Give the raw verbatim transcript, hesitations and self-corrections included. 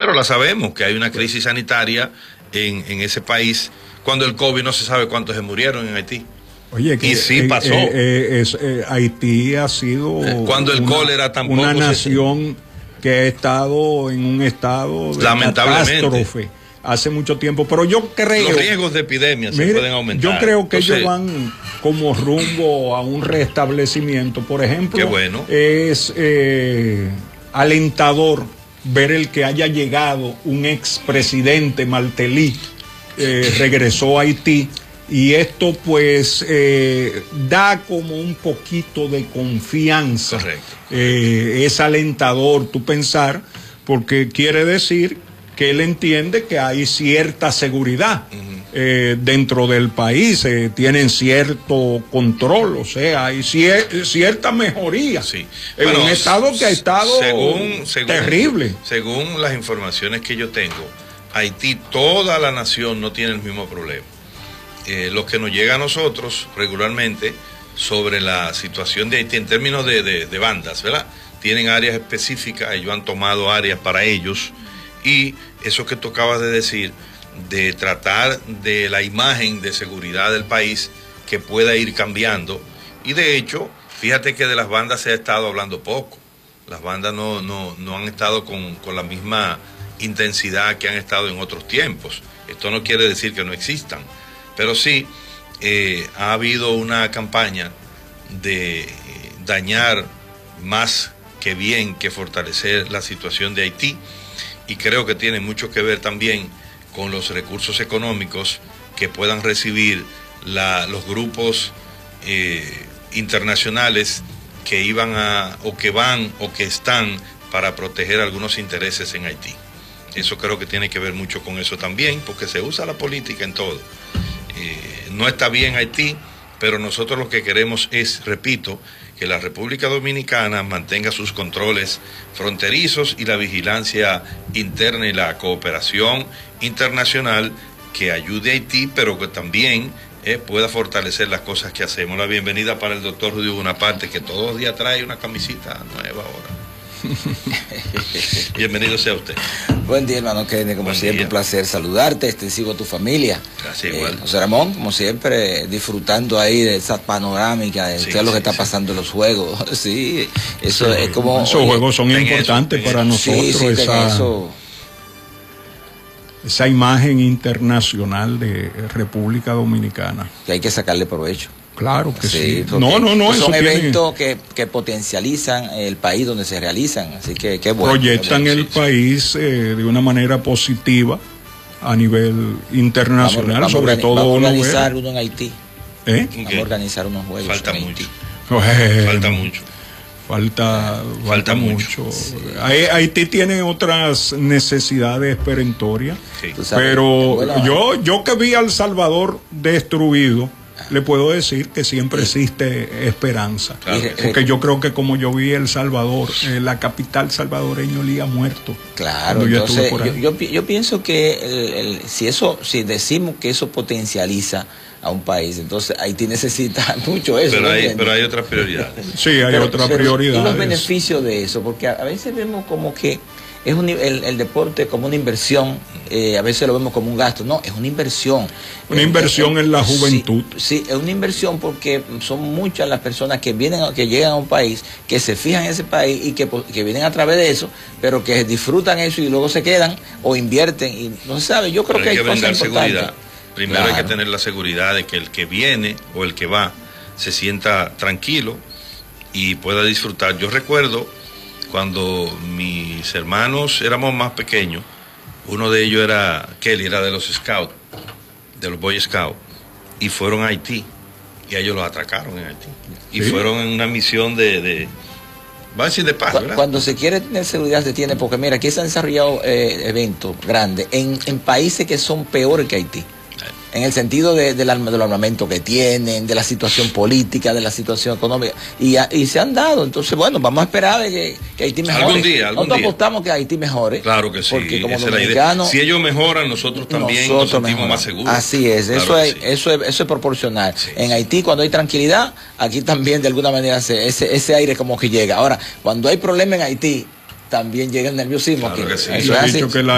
Claro, la sabemos, que hay una crisis sanitaria en, en ese país, cuando el COVID no se sabe cuántos se murieron en Haití. Oye, que, y sí eh, pasó. Eh, eh, es, eh, Haití ha sido cuando el una, cólera tampoco una nación se... que ha estado en un estado de lamentablemente catástrofe hace mucho tiempo, pero yo creo... Los riesgos de epidemia mire, se pueden aumentar. Yo creo que Entonces, ellos van como rumbo a un restablecimiento. Por ejemplo, qué bueno. es eh, alentador ver el que haya llegado un expresidente Martelly, eh, regresó a Haití, y esto pues eh, da como un poquito de confianza. Correcto. Eh, es alentador tú pensar, porque quiere decir que él entiende que hay cierta seguridad uh-huh. eh, dentro del país, eh, tienen cierto control, o sea, hay cier- cierta mejoría sí. en bueno, un estado que ha estado según, según, terrible. Según las informaciones que yo tengo, Haití, toda la nación no tiene el mismo problema. Eh, lo que nos llega a nosotros regularmente sobre la situación de Haití en términos de, de, de bandas, ¿verdad? Tienen áreas específicas, ellos han tomado áreas para ellos. Y eso que tú acabas de decir, de tratar de la imagen de seguridad del país que pueda ir cambiando. Y de hecho, fíjate que de las bandas se ha estado hablando poco. Las bandas no, no, no han estado con, con la misma intensidad que han estado en otros tiempos. Esto no quiere decir que no existan, pero sí eh, ha habido una campaña de eh, dañar más que bien, que fortalecer la situación de Haití. Y creo que tiene mucho que ver también con los recursos económicos que puedan recibir la, los grupos eh, internacionales que iban a, o que van, o que están para proteger algunos intereses en Haití. Eso creo que tiene que ver mucho con eso también, porque se usa la política en todo. Eh, no está bien Haití, pero nosotros lo que queremos es, repito, que la República Dominicana mantenga sus controles fronterizos y la vigilancia interna y la cooperación internacional que ayude a Haití, pero que también eh, pueda fortalecer las cosas que hacemos. La bienvenida para el doctor Rudy Bonaparte, que todos los días trae una camisita nueva ahora. Bienvenido sea usted. Buen día, hermano Kennedy, como Buen siempre, día. un placer saludarte, extensivo a tu familia. Gracias, igual. Eh, José Ramón, como siempre, disfrutando ahí de esa panorámica, de Sí, qué es lo sí, que está sí. pasando en los juegos. Sí, eso sí, es como... Esos oye, juegos son ten importantes eso, ten para eso. nosotros, sí, sí, ten esa, eso. esa imagen internacional de República Dominicana. Que hay que sacarle provecho. Claro que sí. porque No, no, no. pues Eso son tiene- eventos que, que potencializan el país donde se realizan, así que qué bueno. proyectan qué bueno. el país eh, de una manera positiva a nivel internacional, Vamos- vamos sobre a organi- todo vamos a uno ve- organizar uno en Haití. ¿Eh? Vamos a organizar unos juegos Falta en mucho. Haití. Bueno, Falta mucho. Falta, falta mucho. mucho. Hai- Haití tiene otras necesidades perentorias, Sí. Tú sabes, pero bueno, yo, yo que vi a El Salvador destruido, le puedo decir que siempre existe esperanza. Claro. Y- Porque yo creo que como yo vi El Salvador, eh, la capital salvadoreña olía muerto. Claro, Cuando yo entonces estuve por yo, ahí. yo, pi- yo pienso que el- el- si eso, si decimos que eso potencializa a un país, entonces Haití necesita mucho eso. Pero ¿no hay, entiendes? pero hay otras prioridades. Sí, hay Pero- otra pero, prioridad. ¿y los beneficios de eso? Porque a, a veces vemos como que es un, el, el deporte como una inversión, eh, a veces lo vemos como un gasto. No, es una inversión. Una Eh, inversión eh, en la sí, juventud. Sí, es una inversión porque son muchas las personas que vienen, a- que llegan a un país, que se fijan en ese país y que, po- que vienen a través de eso, pero que disfrutan eso y luego se quedan o invierten y no se sabe. Yo creo Pero que hay, hay que cosas brindar importantes. seguridad. Primero hay Claro. que tener la seguridad de que el que viene o el que va se sienta tranquilo y pueda disfrutar. Yo recuerdo cuando mis hermanos éramos más pequeños, uno de ellos era Kelly, era de los Scouts, de los Boy Scouts, y fueron a Haití, y a ellos los atracaron en Haití. Y ¿Sí? fueron en una misión de, de va a decir de paz, Cu- ¿verdad? Cuando se quiere tener seguridad se tiene, porque mira, aquí se han desarrollado eh, eventos grandes en, en países que son peores que Haití. En el sentido de, del, arma, del armamento que tienen, de la situación política, de la situación económica. Y, a- y se han dado. Entonces, bueno, vamos a esperar de que, que Haití mejore. Algún día, algún Nosotros día. apostamos que Haití mejore. Claro que sí, Porque como esa es la idea. dominicanos... Si ellos mejoran, nosotros también nos nosotros sentimos mejoramos. más seguros. Así es, Claro eso, que es sí. eso, es, eso es proporcional. Sí, en sí. Haití, cuando hay tranquilidad, aquí también de alguna manera se, ese, ese aire como que llega. Ahora, cuando hay problema en Haití, también llega el nerviosismo. Claro que sí. Eso Yo es he así. dicho que la